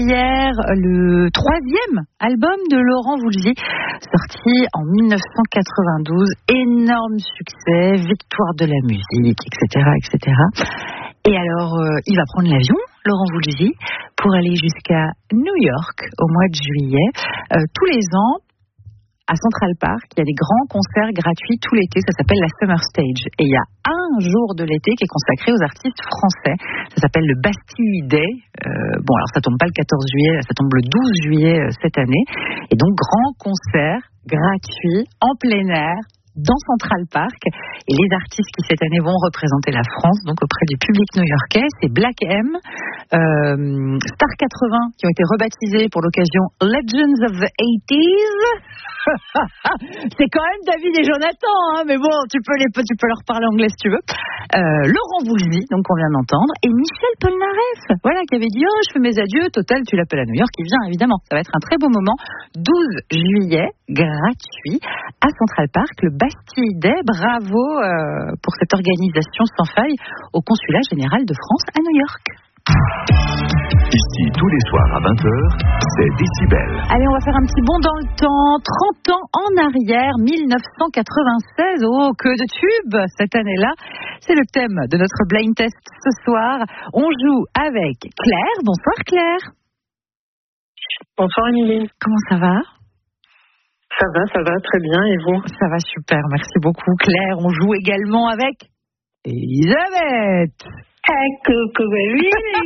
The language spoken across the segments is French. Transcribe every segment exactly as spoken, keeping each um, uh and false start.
Hier, le troisième album de Laurent Voulzy, sorti en dix-neuf cent quatre-vingt-douze, énorme succès, victoire de la musique, et cetera, et cetera. Et alors, euh, il va prendre l'avion, Laurent Voulzy, pour aller jusqu'à New York au mois de juillet. Euh, tous les ans, à Central Park, il y a des grands concerts gratuits tout l'été, ça s'appelle la Summer Stage. Et il y a un jour de l'été qui est consacré aux artistes français, ça s'appelle le Bastille Day. Euh, bon, alors ça tombe pas le quatorze juillet, ça tombe le douze juillet euh, cette année. Et donc, grand concert gratuit, en plein air, dans Central Park. Et les artistes qui cette année vont représenter la France, donc auprès du public new-yorkais, c'est Black M, euh, Star quatre-vingts, qui ont été rebaptisés pour l'occasion Legends of the eighties. C'est quand même David et Jonathan, hein, mais bon, tu peux, les, tu peux leur parler anglais si tu veux. Euh, Laurent Voulzy, donc on vient d'entendre, et Michel Polnareff, voilà, qui avait dit oh, je fais mes adieux, total, tu l'appelles à New York, il vient évidemment. Ça va être un très beau moment. douze juillet, gratuit, à Central Park, le Bastille Day. Bravo euh, pour cette organisation sans faille au Consulat général de France à New York. Ici, tous les soirs à vingt heures, c'est Décibel. Allez, on va faire un petit bond dans le temps. trente ans en arrière, dix-neuf cent quatre-vingt-seize. Oh, que de tubes cette année-là. C'est le thème de notre blind test ce soir. On joue avec Claire. Bonsoir Claire. Bonsoir Émilie. Comment ça va ? Ça va, ça va, très bien. Et vous ? Ça va super, merci beaucoup Claire. On joue également avec Elisabeth. Ah, coucou, oui.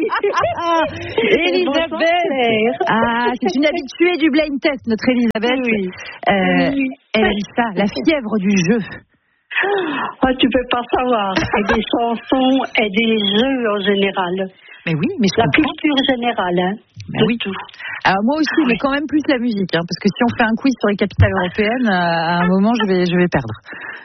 Elisabeth. Ah, c'est une habituée du blind test, notre Elisabeth. Oui. Euh, oui. Elle aime ça, la fièvre du jeu. Oh, tu peux pas savoir. Et des chansons et des jeux en général. Mais oui, mais je la comprends. culture générale, hein. Mais oui. Tout. Alors moi aussi, mais quand même plus la musique, hein, parce que si on fait un quiz sur les capitales européennes, à un moment, je vais, je vais perdre.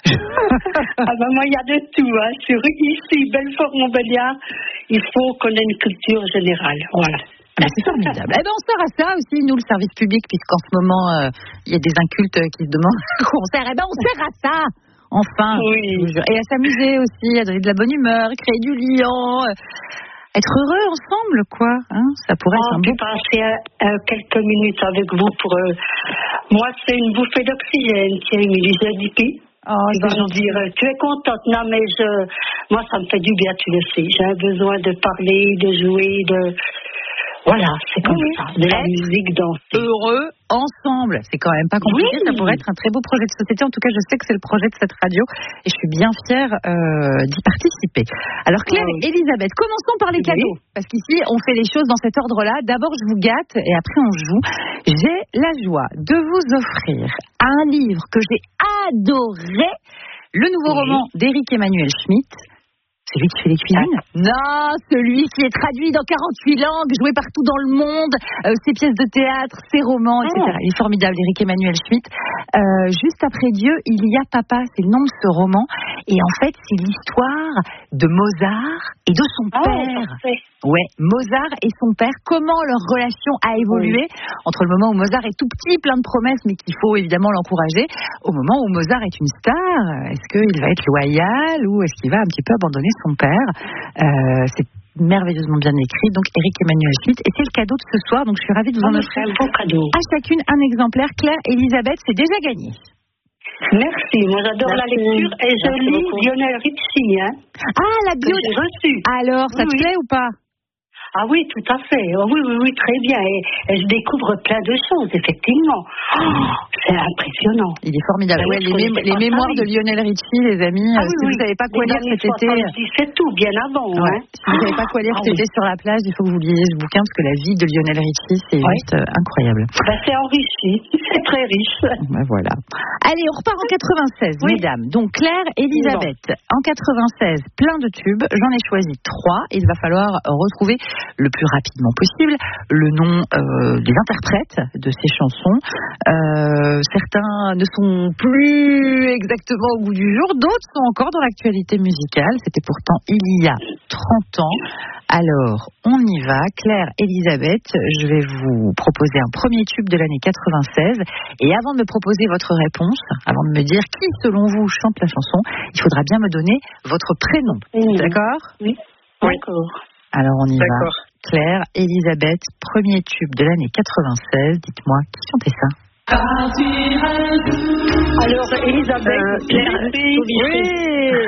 Ah ben moi, il y a de tout, hein. Sur ici, Belfort-Montbéliard, il faut qu'on ait une culture générale. Voilà. Ah ben c'est formidable. Eh ben on sert à ça aussi, nous, le service public, puisqu'en ce moment, il euh, y a des incultes qui se demandent quoi on sert. Eh ben on sert à ça. Enfin. Oui. Et à s'amuser aussi, à donner de la bonne humeur, créer du lien. Euh, Être heureux ensemble, quoi. Hein, ça pourrait oh, être un beau... beau... passer euh, quelques minutes avec vous pour... Euh... Moi, c'est une bouffée d'oxygène, tiens, Émilie, j'ai dit puis. Oh, tu vas me dire, tu es contente. Non, mais je... Moi, ça me fait du bien, tu le sais. J'ai besoin de parler, de jouer, de... Voilà, c'est comme oui. ça. De la être musique danser. Heureux ensemble. C'est quand même pas compliqué. Oui. Ça pourrait être un très beau projet de société. En tout cas, je sais que c'est le projet de cette radio et je suis bien fière euh, d'y participer. Alors, Claire et oui. Elisabeth, commençons par les cadeaux. Oui. Parce qu'ici, on fait les choses dans cet ordre-là. D'abord, je vous gâte et après, on joue. J'ai la joie de vous offrir un livre que j'ai adoré. Le nouveau oui. roman d'Éric Emmanuel Schmitt. Celui qui fait les cuisines ? Non, celui qui est traduit dans quarante-huit langues, joué partout dans le monde, euh, ses pièces de théâtre, ses romans, et cetera. Il est formidable, Éric Emmanuel Schmitt. Euh, juste après Dieu, il y a Papa, c'est le nom de ce roman. Et en fait, c'est l'histoire de Mozart et de son oh, père. Parfait. Ouais, Mozart et son père, comment leur relation a évolué oui. entre le moment où Mozart est tout petit, plein de promesses, mais qu'il faut évidemment l'encourager, au moment où Mozart est une star. Est-ce qu'il va être loyal ou est-ce qu'il va un petit peu abandonner son père ? euh, C'est merveilleusement bien écrit. Donc, Éric Emmanuel Schmitt. Et c'est le cadeau de ce soir, donc je suis ravie de vous oh, en offrir un beau cadeau. À chacune un exemplaire. Claire, Elisabeth, c'est déjà gagné. Merci, moi j'adore Merci. la lecture et je Merci lis beaucoup. Lionel Richie. Hein, ah, la bio que j'ai reçue. Alors, ça oui, te plaît oui. ou pas ? Ah oui, tout à fait. Oh, oui, oui, oui, très bien. Et, et je découvre plein de choses, effectivement. Oh, c'est impressionnant. Il est formidable. Ouais, les, mé- les mémoires de Lionel Richie, les amis. Ah, euh, oui, si oui. vous ne savez pas quoi lire cet été, c'est tout, bien avant. Ouais. Hein. Si vous ne savez pas quoi lire ah, cet oui. été sur la plage, il faut que vous lisiez ce bouquin parce que la vie de Lionel Richie, c'est ouais. juste euh, incroyable. Ben, c'est enrichi, c'est très riche. Ben, voilà. Allez, on repart en quatre-vingt-seize, oui. mesdames. Donc Claire, Elisabeth, bon. en quatre-vingt-seize, plein de tubes. J'en ai choisi trois. Il va falloir retrouver le plus rapidement possible le nom euh, des interprètes de ces chansons. Euh, certains ne sont plus exactement au goût du jour, d'autres sont encore dans l'actualité musicale. C'était pourtant il y a trente ans. Alors, on y va. Claire, Elisabeth, je vais vous proposer un premier tube de l'année quatre-vingt-seize. Et avant de me proposer votre réponse, avant de me dire qui, selon vous, chante la chanson, il faudra bien me donner votre prénom. Mmh. D'accord ? Oui. D'accord. Alors, on y D'accord. va. Claire, Elisabeth, premier tube de l'année quatre-vingt-seize. Dites-moi, qui chantait ça? Alors, Elisabeth, Euh, Claire, Oui,